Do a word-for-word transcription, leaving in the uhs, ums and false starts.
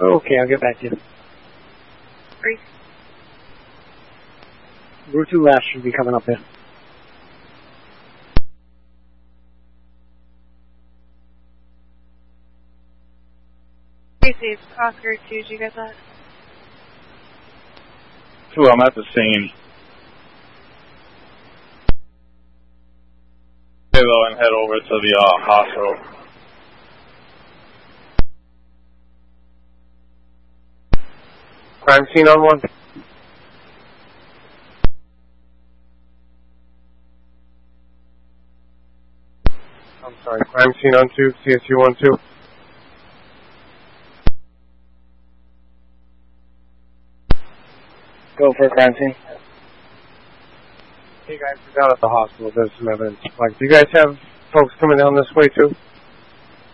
Okay, I'll get back to you. Great. Route two last should be coming up there. Tracy, it's Oscar two. Did you get that? Two, I'm at the scene. Okay, though, and head over to the uh, hospital. Crime scene on one. I'm sorry, crime scene on two, C S U one two. Go for a crime scene. Hey guys, we're down at the hospital. There's some evidence. Like, do you guys have folks coming down this way too?